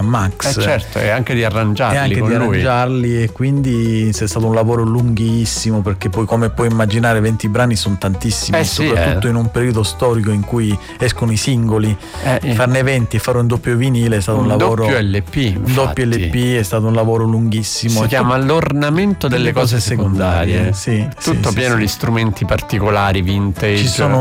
Max. Certo, e anche di arrangiarli con lui. E quindi è stato un lavoro lunghissimo, perché poi, come puoi immaginare, 20 brani sono tantissimi, soprattutto in un periodo storico in cui escono i singoli. Farne 20 e fare un doppio vinile è stato un lavoro, doppio LP, un doppio LP è stato un lavoro lunghissimo. Si chiama L'ornamento delle cose secondarie. Sì, tutto pieno di strumenti particolari, vintage. Ci sono